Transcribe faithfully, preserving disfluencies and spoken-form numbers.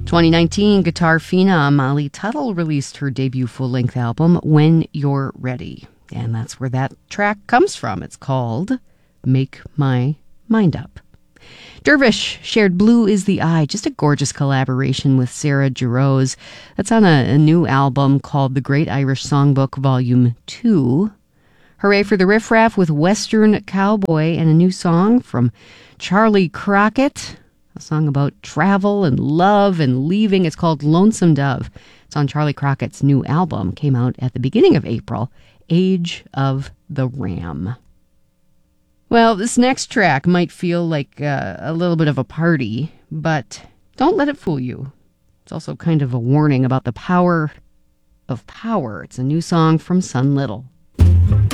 twenty nineteen, guitar phenom Molly Tuttle released her debut full-length album, When You're Ready. And that's where that track comes from. It's called Make My Mind Up. Dervish shared Blue is the Eye, just a gorgeous collaboration with Sarah Jarosz. That's on a, a new album called The Great Irish Songbook Volume two. Hooray for the Riff Raff with Western Cowboy, and a new song from Charlie Crockett, a song about travel and love and leaving. It's called Lonesome Dove. It's on Charlie Crockett's new album, came out at the beginning of April, Age of the Ram. Well, this next track might feel like uh, a little bit of a party, but don't let it fool you. It's also kind of a warning about the power of power. It's a new song from Sun Little.